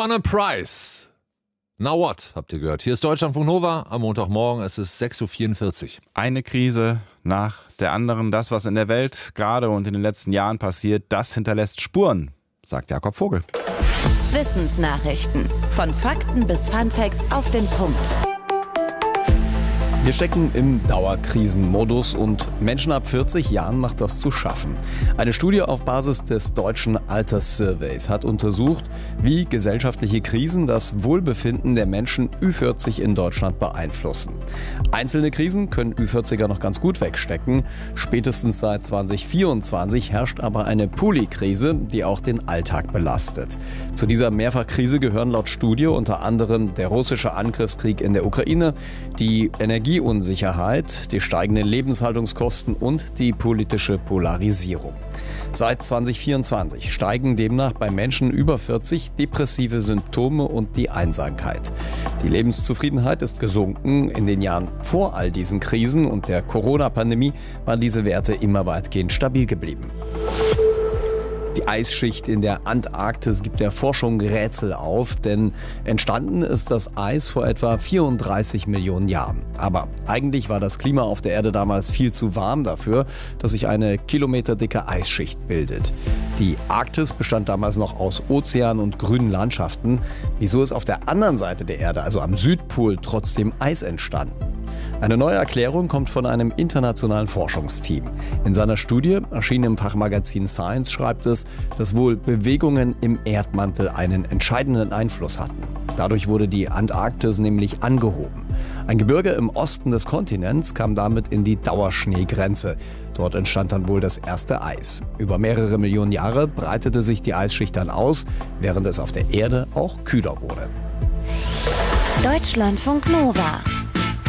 Conor Price. Now what, habt ihr gehört. Hier ist Deutschlandfunk Nova am Montagmorgen, es ist 6.44 Uhr. Eine Krise nach der anderen. Das, was in der Welt gerade und in den letzten Jahren passiert, das hinterlässt Spuren, sagt Jakob Vogel. Wissensnachrichten. Von Fakten bis Funfacts auf den Punkt. Wir stecken im Dauerkrisenmodus und Menschen ab 40 Jahren macht das zu schaffen. Eine Studie auf Basis des deutschen Alterssurveys hat untersucht, wie gesellschaftliche Krisen das Wohlbefinden der Menschen Ü40 in Deutschland beeinflussen. Einzelne Krisen können Ü40er noch ganz gut wegstecken. Spätestens seit 2024 herrscht aber eine Polykrise, die auch den Alltag belastet. Zu dieser Mehrfachkrise gehören laut Studie unter anderem der russische Angriffskrieg in der Ukraine, die Energieunsicherheit, die steigenden Lebenshaltungskosten und die politische Polarisierung. Seit 2024 steigen demnach bei Menschen über 40 depressive Symptome und die Einsamkeit. Die Lebenszufriedenheit ist gesunken. In den Jahren vor all diesen Krisen und der Corona-Pandemie waren diese Werte immer weitgehend stabil geblieben. Die Eisschicht in der Antarktis gibt der Forschung Rätsel auf, denn entstanden ist das Eis vor etwa 34 Millionen Jahren. Aber eigentlich war das Klima auf der Erde damals viel zu warm dafür, dass sich eine kilometerdicke Eisschicht bildet. Die Arktis bestand damals noch aus Ozean und grünen Landschaften. Wieso ist auf der anderen Seite der Erde, also am Südpol, trotzdem Eis entstanden? Eine neue Erklärung kommt von einem internationalen Forschungsteam. In seiner Studie, erschienen im Fachmagazin Science, schreibt es, dass wohl Bewegungen im Erdmantel einen entscheidenden Einfluss hatten. Dadurch wurde die Antarktis nämlich angehoben. Ein Gebirge im Osten des Kontinents kam damit in die Dauerschneegrenze. Dort entstand dann wohl das erste Eis. Über mehrere Millionen Jahre breitete sich die Eisschicht dann aus, während es auf der Erde auch kühler wurde. Deutschlandfunk Nova.